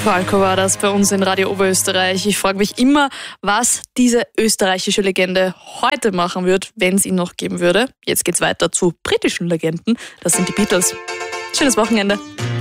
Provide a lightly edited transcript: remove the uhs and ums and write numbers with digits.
Falco war das bei uns in Radio Oberösterreich. Ich frage mich immer, was diese österreichische Legende heute machen wird, wenn es ihn noch geben würde. Jetzt geht's weiter zu britischen Legenden. Das sind die Beatles. Schönes Wochenende.